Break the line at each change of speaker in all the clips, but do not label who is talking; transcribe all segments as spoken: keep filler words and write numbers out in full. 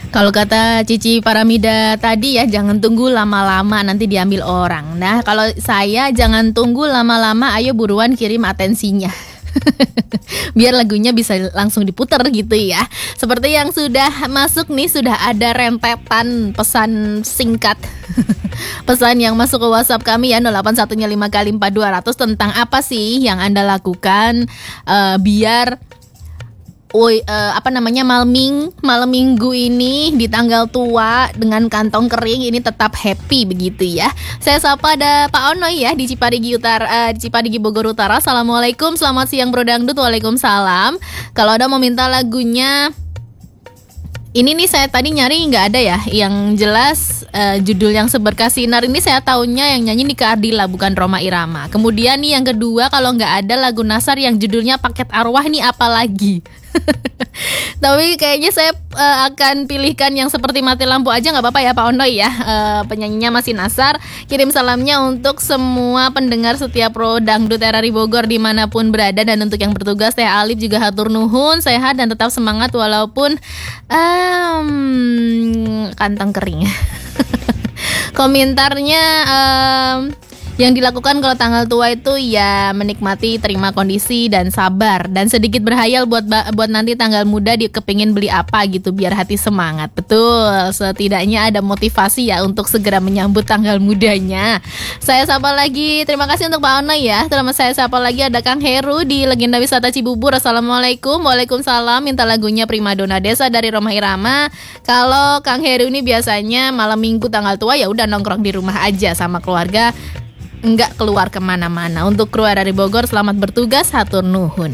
Kalau kata Cici Paramida tadi ya, jangan tunggu lama-lama nanti diambil orang. Nah, kalau saya jangan tunggu lama-lama, ayo buruan kirim atensinya. Biar lagunya bisa langsung diputar gitu ya. Seperti yang sudah masuk nih, sudah ada rentetan pesan singkat. Pesan yang masuk ke WhatsApp kami ya, nol delapan satu lima kali empat dua nol nol tentang apa sih yang Anda lakukan uh, biar Woi, uh, apa namanya malam ming, malam minggu ini di tanggal tua dengan kantong kering ini tetap happy begitu ya. Saya sapa ada Pak Ono ya di Cipadigi Utara, uh, di Cipadigi Bogor Utara. Assalamualaikum, selamat siang Bro Dangdut. Waalaikumsalam. Kalau ada mau minta lagunya, ini nih saya tadi nyari nggak ada ya. Yang jelas uh, judul yang Seberkas Sinar ini saya tahunya yang nyanyi Nika Ardila, bukan Rhoma Irama. Kemudian nih yang kedua, kalau nggak ada lagu Nasar yang judulnya Paket Arwah nih apa lagi? Tapi kayaknya saya uh, akan pilihkan yang Seperti Mati Lampu aja, nggak apa-apa ya Pak Ono ya. Uh, penyanyinya masih Nasar. Kirim salamnya untuk semua pendengar setiap Pro Dangdut R R I Bogor dimanapun berada, dan untuk yang bertugas Teh Alif juga hatur nuhun, sehat dan tetap semangat walaupun um, kantong kering. Komentarnya um, yang dilakukan kalau tanggal tua itu ya menikmati, terima kondisi dan sabar, dan sedikit berhayal buat buat nanti tanggal muda di kepingin beli apa gitu biar hati semangat. Betul, setidaknya ada motivasi ya untuk segera menyambut tanggal mudanya. Saya sapa lagi, terima kasih untuk Pak Ono ya. Terima saya sapa lagi ada Kang Heru di Legenda Wisata Cibubur. Assalamualaikum. Waalaikumsalam. Minta lagunya Primadona Desa dari Rhoma Irama. Kalau Kang Heru ini biasanya malam minggu tanggal tua ya udah nongkrong di rumah aja sama keluarga, enggak keluar kemana-mana. Untuk kru dari Bogor, selamat bertugas, hatur nuhun.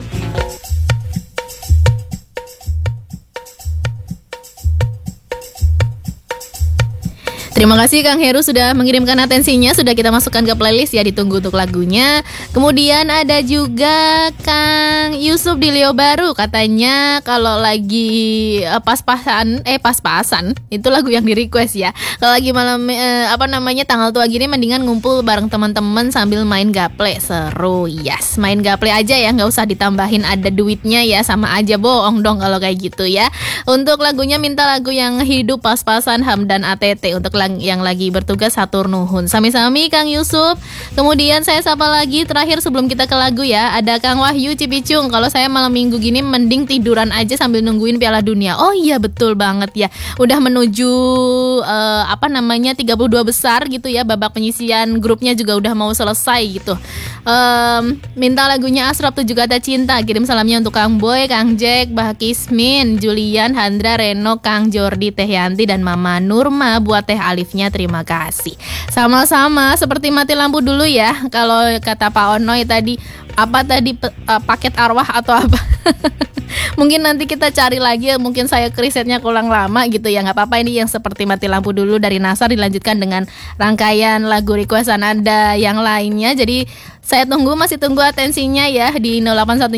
Terima kasih Kang Heru sudah mengirimkan atensinya. Sudah kita masukkan ke playlist ya, ditunggu untuk lagunya. Kemudian ada juga Kang Yusuf di Leo Baru. Katanya kalau lagi uh, pas-pasan Eh pas-pasan itu lagu yang di request ya. Kalau lagi malam uh, apa namanya tanggal tua gini, mendingan ngumpul bareng teman-teman sambil main gaple. Seru, yes. Main gaple aja ya, gak usah ditambahin ada duitnya ya. Sama aja bohong dong kalau kayak gitu ya. Untuk lagunya minta lagu yang hidup pas-pasan Hamdan A T T. Untuk lagu yang lagi bertugas hatur nuhun. Sami-sami Kang Yusuf. Kemudian saya sapa lagi terakhir sebelum kita ke lagu ya, ada Kang Wahyu Cipicung. Kalau saya malam minggu gini mending tiduran aja sambil nungguin Piala Dunia. Oh iya betul banget ya. Udah menuju uh, apa namanya tiga puluh dua besar gitu ya. Babak penyisian grupnya juga udah mau selesai gitu. um, Minta lagunya Asrop Tujuh Kata Cinta. Kirim salamnya untuk Kang Boy, Kang Jack, Bah Kismin, Julian, Handra, Reno, Kang Jordi, Teh Yanti, dan Mama Nurma. Buat Teh Alifnya terima kasih. Sama-sama. Seperti Mati Lampu dulu ya. Kalau kata Pak Ono tadi, apa tadi uh, paket arwah atau apa? Mungkin nanti kita cari lagi. Mungkin saya risetnya kurang lama gitu ya. Gak apa-apa, ini yang Seperti Mati Lampu dulu dari Nasar, dilanjutkan dengan rangkaian lagu requestan Anda yang lainnya. Jadi saya tunggu, masih tunggu atensinya ya di nol delapan satu